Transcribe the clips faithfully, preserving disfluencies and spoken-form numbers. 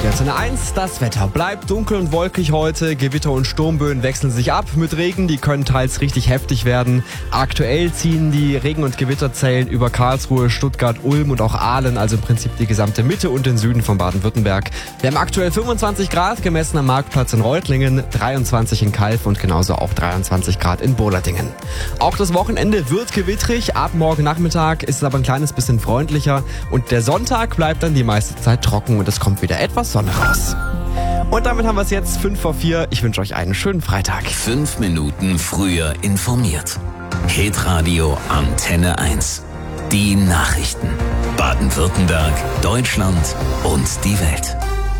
Radio Antenne eins. Das Wetter bleibt dunkel und wolkig heute. Gewitter und Sturmböen wechseln sich ab mit Regen. Die können teils richtig heftig werden. Aktuell ziehen die Regen- und Gewitterzellen über Karlsruhe, Stuttgart, Ulm und auch Aalen, also im Prinzip die gesamte Mitte und den Süden von Baden-Württemberg. Wir haben aktuell fünfundzwanzig Grad, gemessen am Marktplatz in Reutlingen, dreiundzwanzig in Calw und genauso auch dreiundzwanzig Grad in Bohlerdingen. Auch das Wochenende wird gewittrig. Ab morgen Nachmittag ist es aber ein kleines bisschen freundlicher. Und der Sonntag bleibt dann die meiste Zeit trocken und es kommt wieder etwas Sonne raus. Und damit haben wir es jetzt fünf vor vier. Ich wünsche euch einen schönen Freitag. Fünf Minuten früher informiert. Hitradio Antenne eins. Die Nachrichten. Baden-Württemberg, Deutschland und die Welt.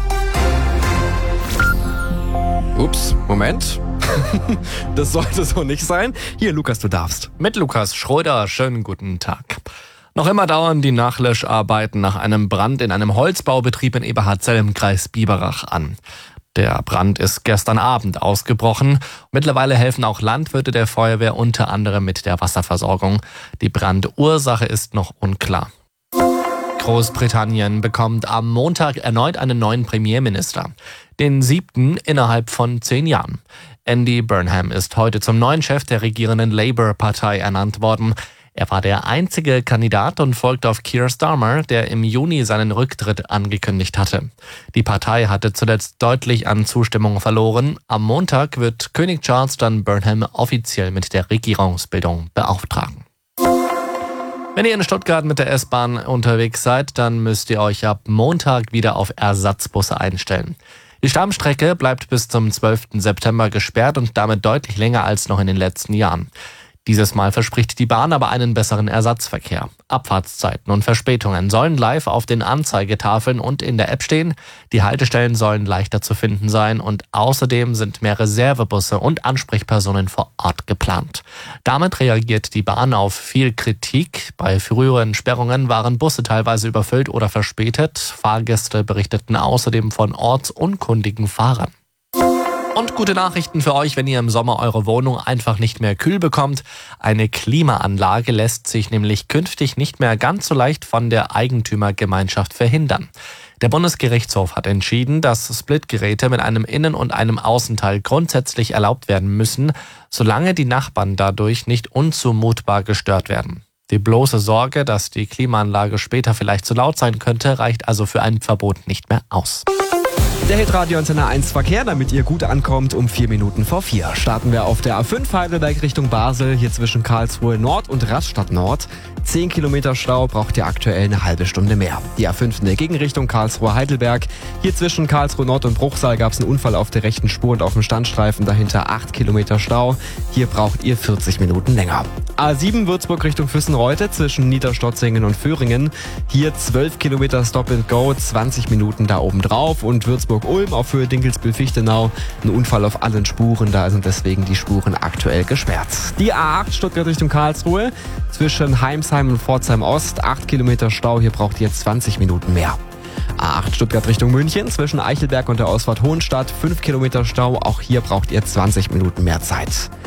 Ups, Moment. Das sollte so nicht sein. Hier, Lukas, du darfst. Mit Lukas Schröder, schönen guten Tag. Noch immer dauern die Nachlöscharbeiten nach einem Brand in einem Holzbaubetrieb in Eberhardzell im Kreis Biberach an. Der Brand ist gestern Abend ausgebrochen. Mittlerweile helfen auch Landwirte der Feuerwehr unter anderem mit der Wasserversorgung. Die Brandursache ist noch unklar. Großbritannien bekommt am Montag erneut einen neuen Premierminister. Den siebten innerhalb von zehn Jahren. Andy Burnham ist heute zum neuen Chef der regierenden Labour-Partei ernannt worden. Er war der einzige Kandidat und folgt auf Keir Starmer, der im Juni seinen Rücktritt angekündigt hatte. Die Partei hatte zuletzt deutlich an Zustimmung verloren. Am Montag wird König Charles dann Burnham offiziell mit der Regierungsbildung beauftragen. Wenn ihr in Stuttgart mit der S-Bahn unterwegs seid, dann müsst ihr euch ab Montag wieder auf Ersatzbusse einstellen. Die Stammstrecke bleibt bis zum zwölften September gesperrt und damit deutlich länger als noch in den letzten Jahren. Dieses Mal verspricht die Bahn aber einen besseren Ersatzverkehr. Abfahrtszeiten und Verspätungen sollen live auf den Anzeigetafeln und in der App stehen. Die Haltestellen sollen leichter zu finden sein und außerdem sind mehr Reservebusse und Ansprechpersonen vor Ort geplant. Damit reagiert die Bahn auf viel Kritik. Bei früheren Sperrungen waren Busse teilweise überfüllt oder verspätet. Fahrgäste berichteten außerdem von ortsunkundigen Fahrern. Und gute Nachrichten für euch, wenn ihr im Sommer eure Wohnung einfach nicht mehr kühl bekommt. Eine Klimaanlage lässt sich nämlich künftig nicht mehr ganz so leicht von der Eigentümergemeinschaft verhindern. Der Bundesgerichtshof hat entschieden, dass Splitgeräte mit einem Innen- und einem Außenteil grundsätzlich erlaubt werden müssen, solange die Nachbarn dadurch nicht unzumutbar gestört werden. Die bloße Sorge, dass die Klimaanlage später vielleicht zu laut sein könnte, reicht also für ein Verbot nicht mehr aus. Der Hitradio Antenne eins Verkehr, damit ihr gut ankommt, um vier Minuten vor vier. Starten wir auf der A fünf Heidelberg Richtung Basel, hier zwischen Karlsruhe Nord und Rastatt Nord. zehn Kilometer Stau, braucht ihr aktuell eine halbe Stunde mehr. Die A fünf in der Gegenrichtung Karlsruhe Heidelberg. Hier zwischen Karlsruhe Nord und Bruchsal gab es einen Unfall auf der rechten Spur und auf dem Standstreifen, dahinter acht Kilometer Stau. Hier braucht ihr vierzig Minuten länger. A sieben Würzburg Richtung Füssenreute zwischen Niederstotzingen und Föhringen. Hier zwölf Kilometer Stop and Go, zwanzig Minuten da oben drauf. Und Würzburg-Ulm auf Höhe Dinkelsbühl-Fichtenau. Ein Unfall auf allen Spuren, da sind deswegen die Spuren aktuell gesperrt. Die A acht Stuttgart Richtung Karlsruhe zwischen Heimsheim und Pforzheim Ost, acht Kilometer Stau, hier braucht ihr zwanzig Minuten mehr. A acht Stuttgart Richtung München zwischen Eichelberg und der Ausfahrt Hohenstadt, fünf Kilometer Stau, auch hier braucht ihr zwanzig Minuten mehr Zeit.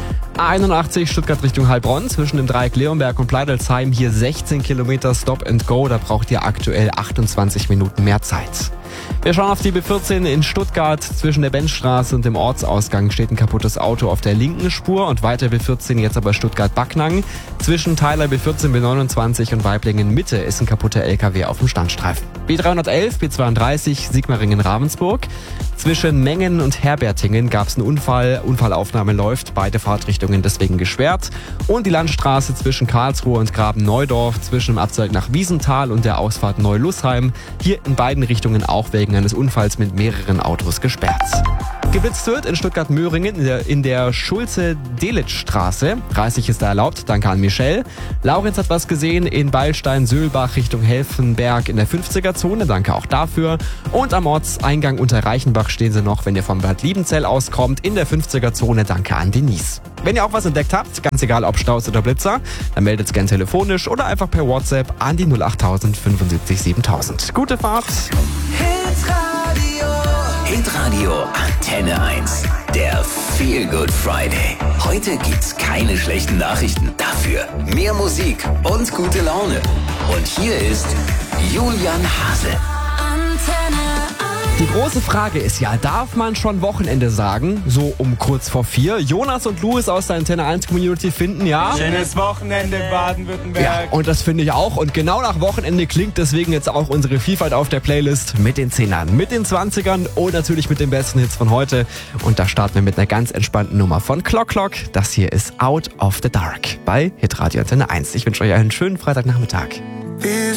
A einundachtzig Stuttgart Richtung Heilbronn zwischen dem Dreieck Leonberg und Pleidelsheim, hier sechzehn Kilometer Stop and Go, da braucht ihr aktuell achtundzwanzig Minuten mehr Zeit. Wir schauen auf die B vierzehn in Stuttgart. Zwischen der Benzstraße und dem Ortsausgang steht ein kaputtes Auto auf der linken Spur und weiter B vierzehn jetzt aber Stuttgart-Backnang. Zwischen Teiler B vierzehn, B neunundzwanzig und Weiblingen Mitte ist ein kaputter L K W auf dem Standstreifen. B dreihundertelf, B zweiunddreißig, Sigmaringen-Ravensburg. Zwischen Mengen und Herbertingen gab es einen Unfall. Unfallaufnahme läuft, beide Fahrtrichtungen deswegen gesperrt. Und die Landstraße zwischen Karlsruhe und Graben-Neudorf, zwischen dem Abzweig nach Wiesenthal und der Ausfahrt Neu-Lussheim. Hier in beiden Richtungen auch wegen eines Unfalls mit mehreren Autos gesperrt. Geblitzt wird in Stuttgart-Möhringen in der, in der Schulze-Delitzsch-Straße. dreißig ist da erlaubt, danke an Michelle. Laurenz hat was gesehen in Beilstein-Söhlbach Richtung Helfenberg in der fünfziger-Zone, danke auch dafür. Und am Ortseingang unter Reichenbach stehen sie noch, wenn ihr vom Bad Liebenzell auskommt, in der fünfziger-Zone, danke an Denise. Wenn ihr auch was entdeckt habt, ganz egal ob Staus oder Blitzer, dann meldet es gern telefonisch oder einfach per WhatsApp an die null achttausend fünfundsiebzig siebentausend. Gute Fahrt! Hitradio Antenne eins. Der Feel Good Friday. Heute gibt's keine schlechten Nachrichten. Dafür mehr Musik und gute Laune. Und hier ist Julian Hase. Antenne eins. Die große Frage ist ja, darf man schon Wochenende sagen? So um kurz vor vier. Jonas und Louis aus der Antenne eins Community finden ja... Schönes Wochenende Baden-Württemberg. Ja, und das finde ich auch. Und genau nach Wochenende klingt deswegen jetzt auch unsere Vielfalt auf der Playlist mit den Zehnern, mit den Zwanzigern und natürlich mit den besten Hits von heute. Und da starten wir mit einer ganz entspannten Nummer von Clock Clock. Das hier ist Out of the Dark bei Hitradio Antenne eins. Ich wünsche euch einen schönen Freitagnachmittag.